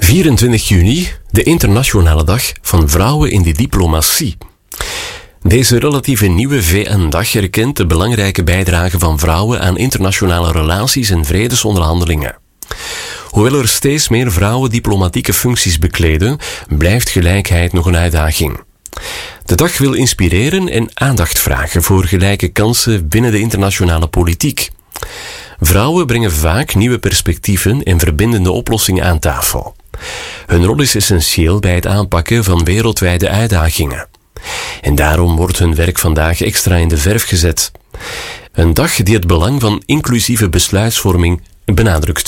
24 juni, de internationale dag van vrouwen in de diplomatie. Deze relatieve nieuwe VN-dag erkent de belangrijke bijdrage van vrouwen aan internationale relaties en vredesonderhandelingen. Hoewel er steeds meer vrouwen diplomatieke functies bekleden, blijft gelijkheid nog een uitdaging. De dag wil inspireren en aandacht vragen voor gelijke kansen binnen de internationale politiek. Vrouwen brengen vaak nieuwe perspectieven en verbindende oplossingen aan tafel. Hun rol is essentieel bij het aanpakken van wereldwijde uitdagingen. En daarom wordt hun werk vandaag extra in de verf gezet. Een dag die het belang van inclusieve besluitvorming benadrukt.